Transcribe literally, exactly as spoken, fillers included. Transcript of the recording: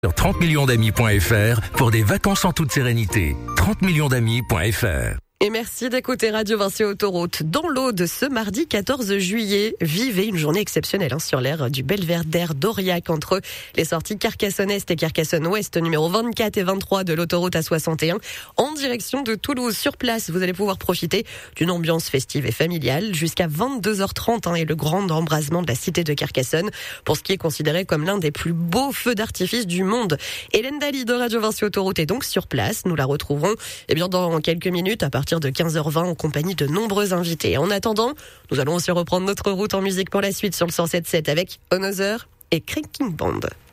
Sur trente millions d'amis point f r pour des vacances en toute sérénité. trente millions d'amis point f r. Et merci d'écouter Radio Vinci Autoroute. Dans l'Aude, ce mardi quatorze juillet, vivez une journée exceptionnelle hein, sur l'aire du Belvédère d'Aurillac entre les sorties Carcassonne-Est et Carcassonne-Ouest, numéro vingt-quatre et vingt-trois de l'autoroute A soixante et un, en direction de Toulouse. Sur place, vous allez pouvoir profiter d'une ambiance festive et familiale jusqu'à vingt-deux heures trente hein, et le grand embrasement de la cité de Carcassonne pour ce qui est considéré comme l'un des plus beaux feux d'artifice du monde. Hélène Daly de Radio Vinci Autoroute est donc sur place. Nous la retrouverons eh bien, dans quelques minutes à partir de quinze heures vingt en compagnie de nombreux invités. En attendant, nous allons aussi reprendre notre route en musique pour la suite sur le cent sept virgule sept avec Another et Cranking Band.